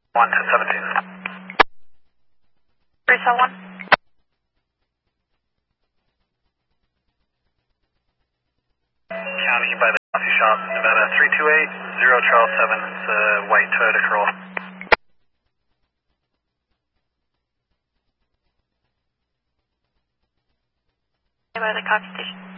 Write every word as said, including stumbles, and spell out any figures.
one to seventeen. three seven one. County by the coffee shop, Nevada three two eight zero Charles seven. It's a white Toyota Corolla. By the coffee station.